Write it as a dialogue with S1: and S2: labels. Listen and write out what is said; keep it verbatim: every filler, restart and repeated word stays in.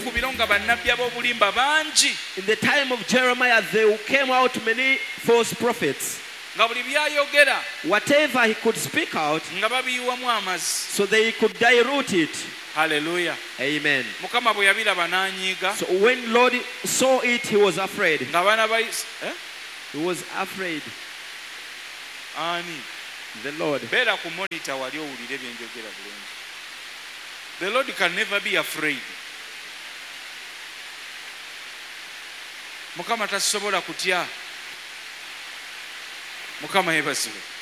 S1: ekikubiro nga bannabbi ab'obulimba bangi.
S2: In the time of Jeremiah, there came out many false prophets.
S1: Nga buli byayogera
S2: Whatever he could speak out,
S1: nga babiyiwamu amazzi.
S2: so they could dilute it.
S1: Haleluya.
S2: Amen.
S1: Mukama bwe yabiraba n'anyiiga.
S2: So when Lord saw it, he was afraid.
S1: Ng'abaana ba Is- eh?
S2: He was afraid.
S1: Ani.
S2: The Lord.
S1: Beera ku monitor wali owulire bye njogera bulungi. The Lord can never be afraid. Mukama tasobola kutya. Mukama yebazibwe.